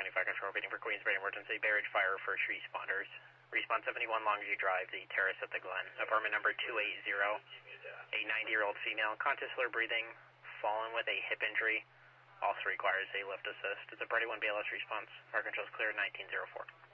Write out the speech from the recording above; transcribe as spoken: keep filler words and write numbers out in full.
seventy-five Control, waiting for Queensbury emergency. Bay Ridge Fire first responders. Response seventy-one Longview Drive, the terrace at the Glen. Apartment number two eighty, a ninety-year-old female, conscious, slur breathing, fallen with a hip injury. Also requires a lift assist. It's a Brady one B L S response. Fire control is clear, nineteen oh four.